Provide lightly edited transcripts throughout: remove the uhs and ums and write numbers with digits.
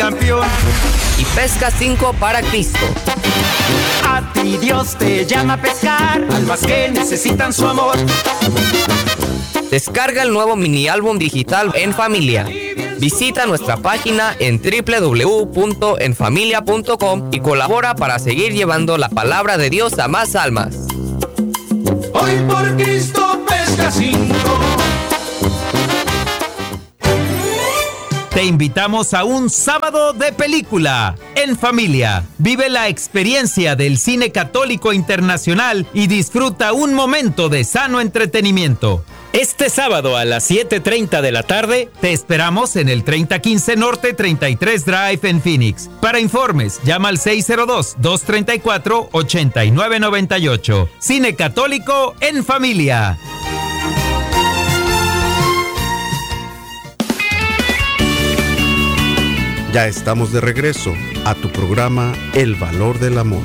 campeón. Y Pesca 5 para Cristo. A ti Dios te llama a pescar, almas que necesitan su amor. Descarga el nuevo mini álbum digital En Familia. Visita nuestra página en www.enfamilia.com y colabora para seguir llevando la palabra de Dios a más almas. Hoy por Cristo Pesca 5. Te invitamos a un sábado de película en familia. Vive la experiencia del cine católico internacional y disfruta un momento de sano entretenimiento. Este sábado a las 7:30 de la tarde te esperamos en el 3015 Norte 33 Drive en Phoenix. Para informes, llama al 602-234-8998. Cine católico en familia. Ya estamos de regreso a tu programa El Valor del Amor.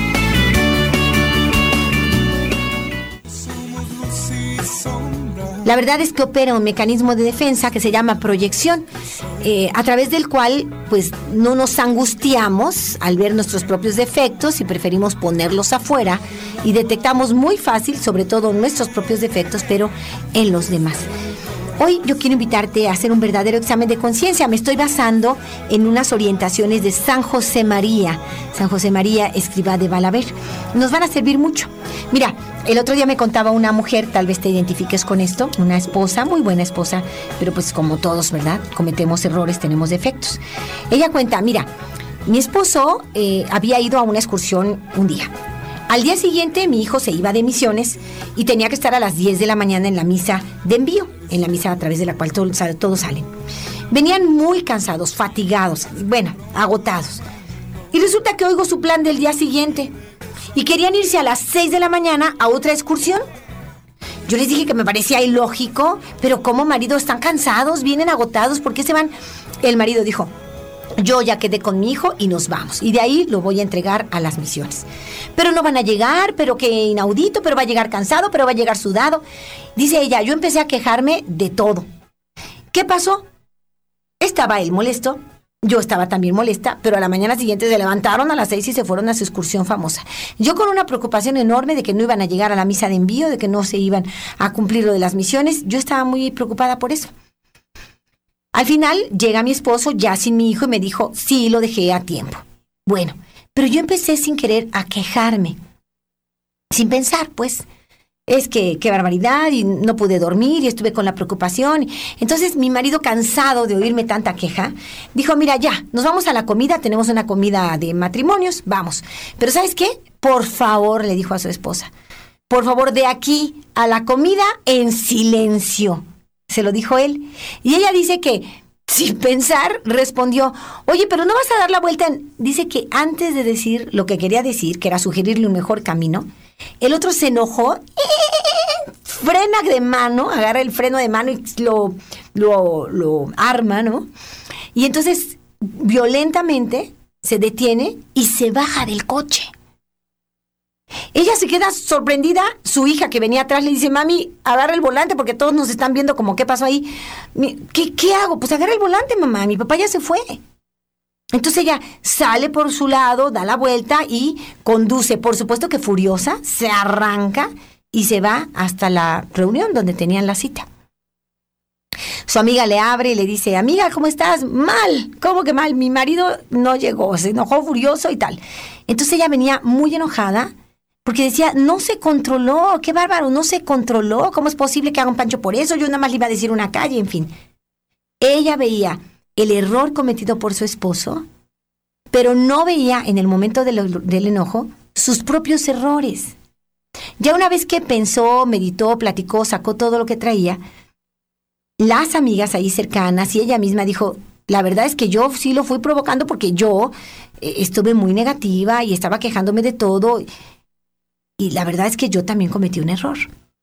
La verdad es que opera un mecanismo de defensa que se llama proyección, a través del cual pues no nos angustiamos al ver nuestros propios defectos y preferimos ponerlos afuera y detectamos muy fácil, sobre todo nuestros propios defectos, pero en los demás. Hoy yo quiero invitarte a hacer un verdadero examen de conciencia. Me estoy basando en unas orientaciones de San José María. San José María, escriba de Balaver. Nos van a servir mucho. Mira, el otro día me contaba una mujer, tal vez te identifiques con esto, una esposa, muy buena esposa, pero pues como todos, ¿verdad? Cometemos errores, tenemos defectos. Ella cuenta, mira, mi esposo había ido a una excursión un día. Al día siguiente mi hijo se iba de misiones y tenía que estar a las 10 de la mañana en la misa de envío, en la misa a través de la cual todos salen. Venían muy cansados, fatigados, bueno, agotados. Y resulta que oigo su plan del día siguiente y querían irse a las 6 de la mañana a otra excursión. Yo les dije que me parecía ilógico, pero como marido están cansados, vienen agotados, ¿por qué se van? El marido dijo: yo ya quedé con mi hijo y nos vamos. Y de ahí lo voy a entregar a las misiones. Pero no van a llegar, pero qué inaudito, pero va a llegar cansado, pero va a llegar sudado. Dice ella, yo empecé a quejarme de todo. ¿Qué pasó? Estaba él molesto, yo estaba también molesta, pero a la mañana siguiente se levantaron a las 6 y se fueron a su excursión famosa. Yo con una preocupación enorme de que no iban a llegar a la misa de envío, de que no se iban a cumplir lo de las misiones. Yo estaba muy preocupada por eso. Al final llega mi esposo ya sin mi hijo y me dijo, sí, lo dejé a tiempo. Bueno, pero yo empecé sin querer a quejarme, sin pensar, pues, es que qué barbaridad y no pude dormir y estuve con la preocupación. Entonces mi marido, cansado de oírme tanta queja, dijo, mira, ya, nos vamos a la comida, tenemos una comida de matrimonios, vamos. Pero ¿sabes qué? Por favor, le dijo a su esposa, por favor, de aquí a la comida en silencio. Se lo dijo él. Y ella dice que, sin pensar, respondió, oye, pero ¿no vas a dar la vuelta? Dice que antes de decir lo que quería decir, que era sugerirle un mejor camino, el otro se enojó, frena de mano, agarra el freno de mano y lo arma, ¿no? Y entonces, violentamente, se detiene y se baja del coche. Ella se queda sorprendida, su hija que venía atrás le dice, mami, agarra el volante porque todos nos están viendo como qué pasó ahí. ¿Qué hago? Pues agarra el volante, mamá, mi papá ya se fue. Entonces ella sale por su lado, da la vuelta y conduce, por supuesto que furiosa, se arranca y se va hasta la reunión donde tenían la cita. Su amiga le abre y le dice, amiga, ¿cómo estás? Mal, ¿cómo que mal? Mi marido no llegó, se enojó furioso y tal. Entonces ella venía muy enojada, porque decía, no se controló, qué bárbaro, no se controló, ¿cómo es posible que haga un pancho por eso? Yo nada más le iba a decir una calle, en fin. Ella veía el error cometido por su esposo, pero no veía en el momento del enojo sus propios errores. Ya una vez que pensó, meditó, platicó, sacó todo lo que traía, las amigas ahí cercanas y ella misma dijo, la verdad es que yo sí lo fui provocando porque yo estuve muy negativa y estaba quejándome de todo. Y la verdad es que yo también cometí un error.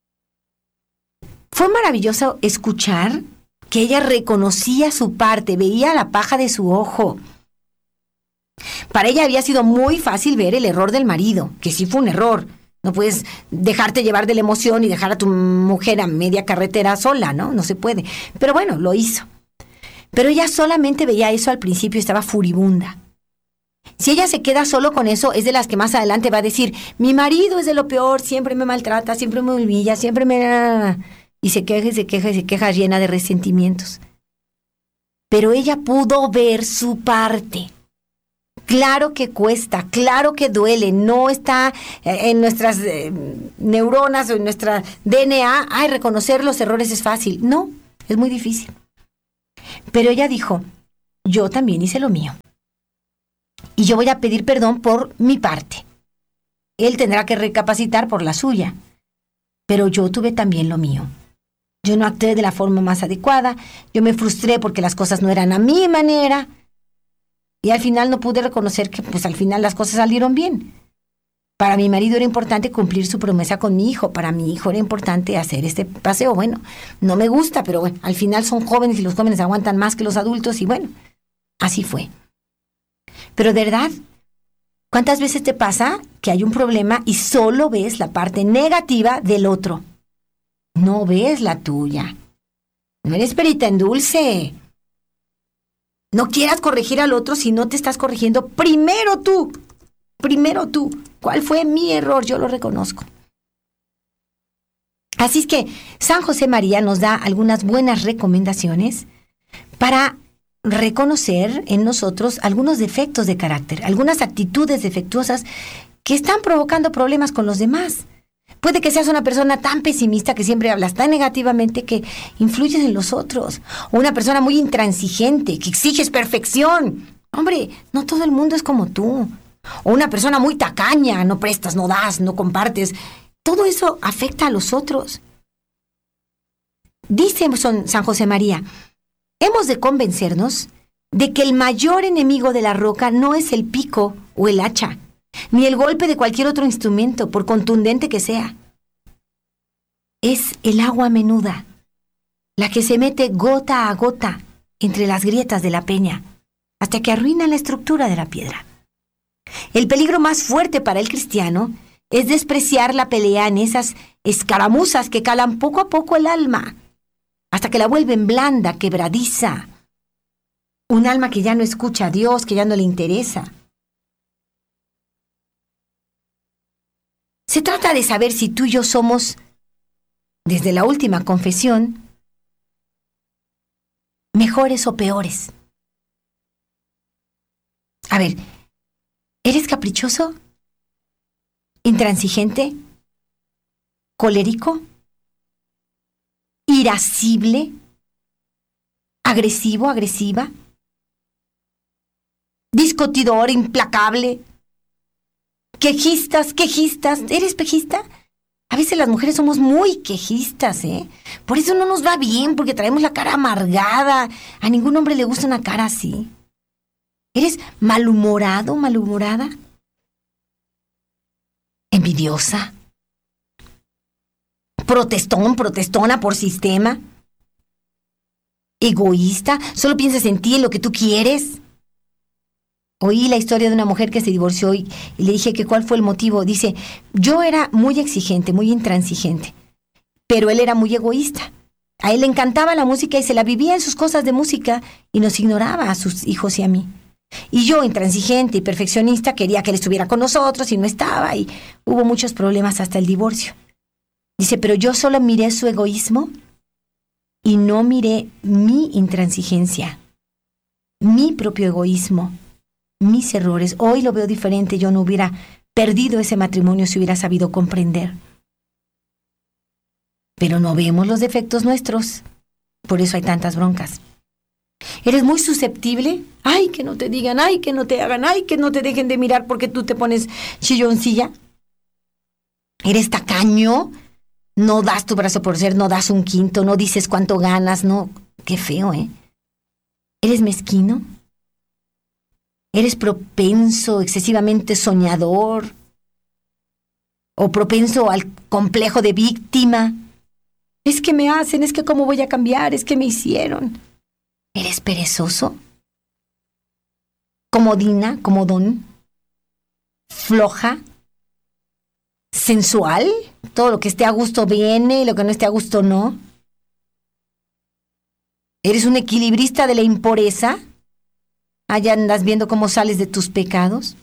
Fue maravilloso escuchar que ella reconocía su parte, veía la paja de su ojo. Para ella había sido muy fácil ver el error del marido, que sí fue un error. No puedes dejarte llevar de la emoción y dejar a tu mujer a media carretera sola, ¿no? No se puede. Pero bueno, lo hizo. Pero ella solamente veía eso al principio y estaba furibunda. Si ella se queda solo con eso, es de las que más adelante va a decir, mi marido es de lo peor, siempre me maltrata, siempre me humilla, siempre me... Y se queja y se queja y se queja llena de resentimientos. Pero ella pudo ver su parte. Claro que cuesta, claro que duele, no está en nuestras neuronas o en nuestra DNA, reconocer los errores es fácil. No, es muy difícil. Pero ella dijo, yo también hice lo mío. Y yo voy a pedir perdón por mi parte. Él tendrá que recapacitar por la suya. Pero yo tuve también lo mío. Yo no actué de la forma más adecuada. Yo me frustré porque las cosas no eran a mi manera. Y al final no pude reconocer que pues al final las cosas salieron bien. Para mi marido era importante cumplir su promesa con mi hijo. Para mi hijo era importante hacer este paseo. Bueno, no me gusta, pero bueno, al final son jóvenes y los jóvenes aguantan más que los adultos y bueno, así fue. Pero de verdad, ¿cuántas veces te pasa que hay un problema y solo ves la parte negativa del otro? No ves la tuya. No eres perita en dulce. No quieras corregir al otro si no te estás corrigiendo primero tú. Primero tú. ¿Cuál fue mi error? Yo lo reconozco. Así es que San José María nos da algunas buenas recomendaciones para reconocer en nosotros algunos defectos de carácter, algunas actitudes defectuosas que están provocando problemas con los demás. Puede que seas una persona tan pesimista que siempre hablas tan negativamente que influyes en los otros. O una persona muy intransigente que exiges perfección. Hombre, no todo el mundo es como tú. O una persona muy tacaña, no prestas, no das, no compartes. Todo eso afecta a los otros. Dice San José María, hemos de convencernos de que el mayor enemigo de la roca no es el pico o el hacha, ni el golpe de cualquier otro instrumento, por contundente que sea. Es el agua menuda, la que se mete gota a gota entre las grietas de la peña, hasta que arruina la estructura de la piedra. El peligro más fuerte para el cristiano es despreciar la pelea en esas escaramuzas que calan poco a poco el alma, hasta que la vuelven blanda, quebradiza. Un alma que ya no escucha a Dios, que ya no le interesa. Se trata de saber si tú y yo somos, desde la última confesión, mejores o peores. A ver, ¿eres caprichoso? ¿Intransigente? ¿Colérico? ¿Irascible? ¿Agresivo, agresiva? ¿Discutidor, implacable? ¿Quejistas, quejistas? ¿Eres quejista? A veces las mujeres somos muy quejistas, ¿eh? Por eso no nos va bien, porque traemos la cara amargada. A ningún hombre le gusta una cara así. ¿Eres malhumorado, malhumorada? ¿Envidiosa? ¿Protestón, protestona por sistema? ¿Egoísta? ¿Solo piensas en ti, en lo que tú quieres? Oí la historia de una mujer que se divorció y le dije que cuál fue el motivo. Dice, yo era muy exigente, muy intransigente, pero él era muy egoísta. A él le encantaba la música y se la vivía en sus cosas de música y nos ignoraba a sus hijos y a mí. Y yo, intransigente y perfeccionista, quería que él estuviera con nosotros y no estaba y hubo muchos problemas hasta el divorcio. Dice, pero yo solo miré su egoísmo y no miré mi intransigencia, mi propio egoísmo, mis errores. Hoy lo veo diferente. Yo no hubiera perdido ese matrimonio si hubiera sabido comprender. Pero no vemos los defectos nuestros. Por eso hay tantas broncas. ¿Eres muy susceptible? Ay, que no te digan, ay, que no te hagan, ay, que no te dejen de mirar porque tú te pones chilloncilla. ¿Eres tacaño? No das tu brazo por ser, no das un quinto, no dices cuánto ganas, no. Qué feo, ¿eh? ¿Eres mezquino? ¿Eres propenso, excesivamente soñador? ¿O propenso al complejo de víctima? Es que me hacen, es que cómo voy a cambiar, es que me hicieron. ¿Eres perezoso? ¿Comodina, comodón? ¿Floja? ¿Sensual? Todo lo que esté a gusto viene y lo que no esté a gusto no. ¿Eres un equilibrista de la impureza? Allá andas viendo cómo sales de tus pecados.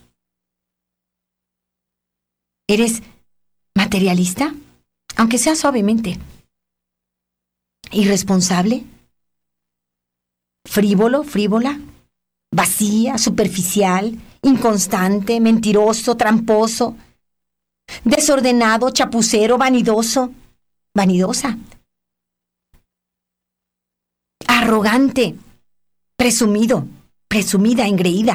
¿Eres materialista? Aunque sea suavemente. ¿Irresponsable? ¿Frívolo, frívola? ¿Vacía, superficial, inconstante, mentiroso, tramposo? ¿Desordenado, chapucero, vanidoso? ¿Vanidosa? ¿Arrogante, presumido, presumida, engreída?